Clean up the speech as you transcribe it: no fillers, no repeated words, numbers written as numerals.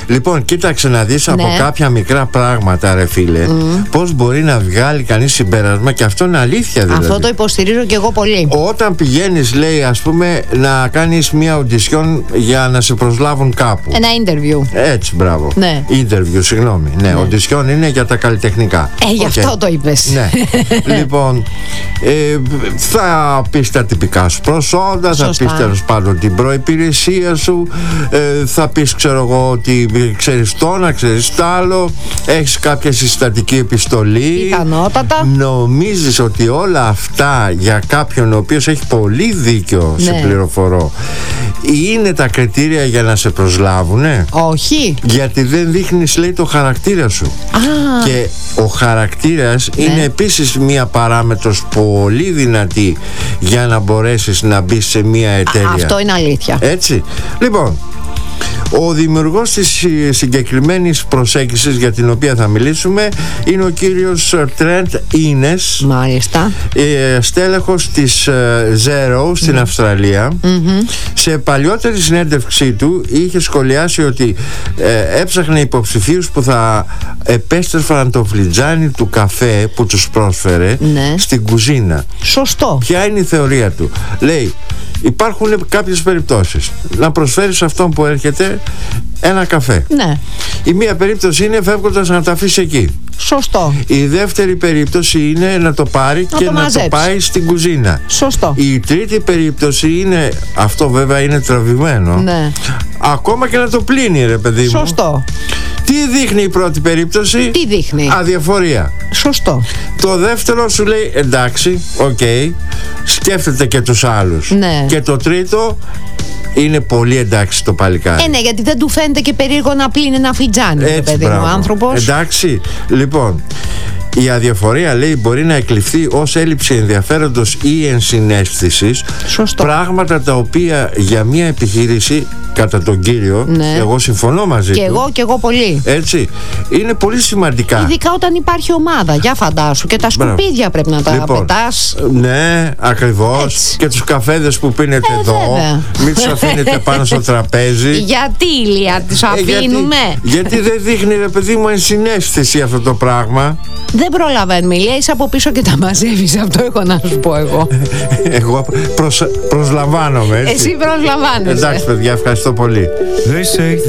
Λοιπόν, κοίταξε να δεις από κάποια μικρά πράγματα, ρε φίλε, πώς μπορεί να βγάλει κανείς συμπέρασμα, και αυτό είναι αλήθεια δηλαδή. Αυτό το υποστηρίζω και εγώ πολύ. Όταν πηγαίνεις, λέει, ας πούμε, να κάνεις μια audition για να σε προσλάβουν κάπου. Ένα interview. Έτσι, μπράβο. Ναι. Interview, συγγνώμη. Ναι, audition είναι για τα καλλιτεχνικά. Γι' αυτό το είπες. Ναι. Λοιπόν, θα πεις τα τυπικά σου προσόντα, θα πεις τέλος πάντων την προϋπηρεσία σου, θα πεις, ξέρω εγώ, ότι ξέρεις το να ξέρεις τ' άλλο, έχεις κάποια συστατική επιστολή. Πιθανότατα. Νομίζεις ότι όλα αυτά για κάποιον ο οποίος έχει πολύ δίκιο, σε πληροφορώ, είναι τα κριτήρια για να σε προσλάβουνε? Όχι. Γιατί δεν δείχνεις, λέει, το χαρακτήρα σου. Και ο χαρακτήρας είναι επίσης μία παράμετρος πολύ δυνατή για να μπορέσεις να μπεις σε μία εταιρεία. Αυτό είναι αλήθεια. Έτσι. Λοιπόν, ο δημιουργός της συγκεκριμένης προσέγγισης για την οποία θα μιλήσουμε είναι ο κύριος Τρεντ Ίνες. Μάλιστα. Στέλεχος της Zero στην Αυστραλία. Σε παλιότερη συνέντευξή του είχε σχολιάσει ότι έψαχνε υποψηφίους που θα επέστρεφαν το φλιτζάνι του καφέ που τους πρόσφερε στην κουζίνα. Σωστό. Ποια είναι η θεωρία του? Λέει, υπάρχουν κάποιες περιπτώσεις να προσφέρεις αυτόν που έρχεται ένα καφέ. Ναι. Η μία περίπτωση είναι φεύγοντας να τα αφήσει εκεί. Σωστό. Η δεύτερη περίπτωση είναι να το πάρει και να το πάει στην κουζίνα. Σωστό. Η τρίτη περίπτωση είναι, αυτό βέβαια είναι τραβηγμένο, ακόμα και να το πλύνει, ρε παιδί μου. Σωστό. Τι δείχνει η πρώτη περίπτωση? Τι δείχνει? Αδιαφορία. Σωστό. Το δεύτερο σου λέει εντάξει, σκέφτεται και τους άλλους. Και το τρίτο είναι πολύ εντάξει το παλικάρι. Ναι, γιατί δεν του φαίνεται και περίεργο να πλύνει ένα φλιτζάνι, παιδί μου, ο άνθρωπος. Εντάξει, λοιπόν, η αδιαφορία, λέει, μπορεί να εκλειφθεί ως έλλειψη ενδιαφέροντος ή ενσυναίσθησης. Σωστό. Πράγματα τα οποία για μια επιχείρηση, κατά τον κύριο, εγώ συμφωνώ μαζί του. Και εγώ πολύ. Έτσι, είναι πολύ σημαντικά. Ειδικά όταν υπάρχει ομάδα, για φαντάσου. Και τα σκουπίδια πρέπει να τα πετάς. Ναι, ακριβώς. Έτσι. Και τους καφέδες που πίνετε εδώ, μην τους αφήνετε πάνω στο τραπέζι. Γιατί, Ηλία, τους αφήνουμε? Γιατί δεν δείχνει, ρε παιδί μου, ενσυναίσθηση αυτό το πράγμα. Δεν προλαβαίνουμε, Ηλία, είσαι από πίσω και τα μαζεύεις. Αυτό έχω να σου πω εγώ. Εγώ προσλαμβάνομαι, έτσι. Εσύ προσλαμβάνεσαι. Εντάξει, παιδιά, ευχαριστώ πολύ.